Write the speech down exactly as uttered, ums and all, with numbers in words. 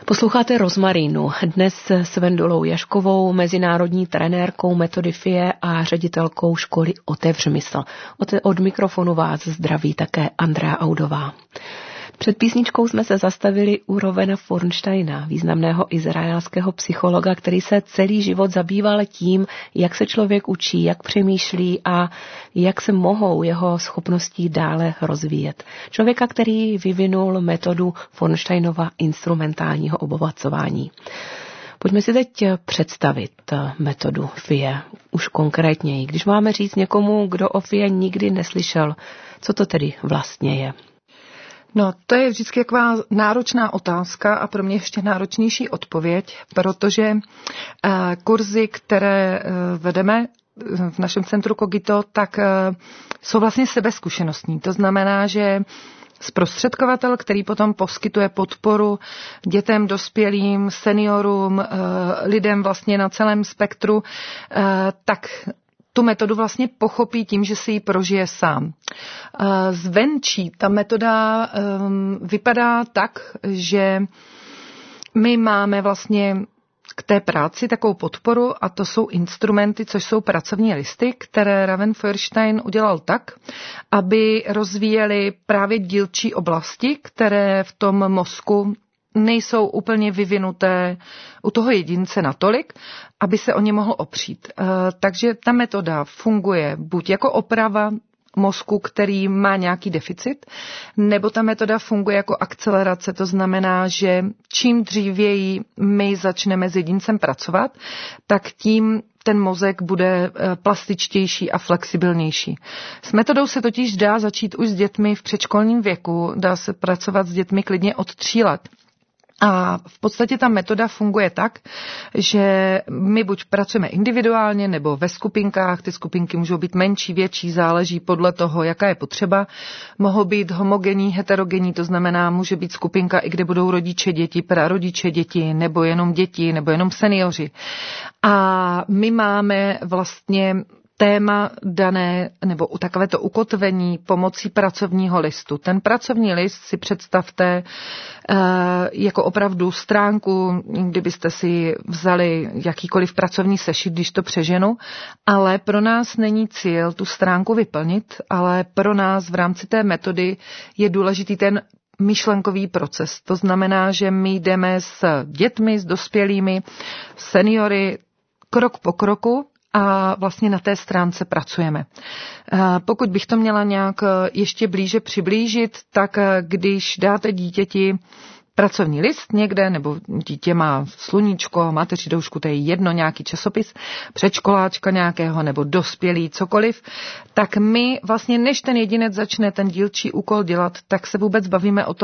Posloucháte Rozmarínu, dnes s Vendulou Jaškovou, mezinárodní trenérkou metody F I E a ředitelkou školy Otevř mysl. Od, od mikrofonu vás zdraví také Andrea Audová. Před písničkou jsme se zastavili u Rovena Fornsteina, významného izraelského psychologa, který se celý život zabýval tím, jak se člověk učí, jak přemýšlí a jak se mohou jeho schopnosti dále rozvíjet. Člověka, který vyvinul metodu Fornsteinova instrumentálního obohacování. Pojďme si teď představit metodu F I E, už konkrétněji. Když máme říct někomu, kdo o F I E nikdy neslyšel, co to tedy vlastně je? No, to je vždycky taková náročná otázka a pro mě ještě náročnější odpověď, protože uh, kurzy, které uh, vedeme v našem centru Cogito, tak uh, jsou vlastně sebezkušenostní. To znamená, že zprostředkovatel, který potom poskytuje podporu dětem, dospělým, seniorům, uh, lidem vlastně na celém spektru, uh, tak tu metodu vlastně pochopí tím, že si ji prožije sám. Zvenčí ta metoda vypadá tak, že my máme vlastně k té práci takovou podporu a to jsou instrumenty, což jsou pracovní listy, které Raven Feuerstein udělal tak, aby rozvíjeli právě dílčí oblasti, které v tom mozku nejsou úplně vyvinuté u toho jedince natolik, aby se o ně mohl opřít. Takže ta metoda funguje buď jako oprava mozku, který má nějaký deficit, nebo ta metoda funguje jako akcelerace, to znamená, že čím dřívěji my začneme s jedincem pracovat, tak tím ten mozek bude plastičtější a flexibilnější. S metodou se totiž dá začít už s dětmi v předškolním věku, dá se pracovat s dětmi klidně od tří let. A v podstatě ta metoda funguje tak, že my buď pracujeme individuálně nebo ve skupinkách, ty skupinky můžou být menší, větší, záleží podle toho, jaká je potřeba. Mohou být homogenní, heterogenní, to znamená, může být skupinka, i kde budou rodiče děti, prarodiče děti, nebo jenom děti, nebo jenom seniori. A my máme vlastně téma dané, nebo u takovéto ukotvení pomocí pracovního listu. Ten pracovní list si představte jako opravdu stránku, kdybyste si vzali jakýkoliv pracovní sešit, když to přeženu, ale pro nás není cíl tu stránku vyplnit, ale pro nás v rámci té metody je důležitý ten myšlenkový proces. To znamená, že my jdeme s dětmi, s dospělými, seniory, krok po kroku, a vlastně na té stránce pracujeme. Pokud bych to měla nějak ještě blíže přiblížit, tak když dáte dítěti pracovní list někde, nebo dítě má sluníčko, mateřidoušku, to je jedno, nějaký časopis, předškoláčka nějakého, nebo dospělý, cokoliv, tak my vlastně, než ten jedinec začne ten dílčí úkol dělat, tak se vůbec bavíme o tom,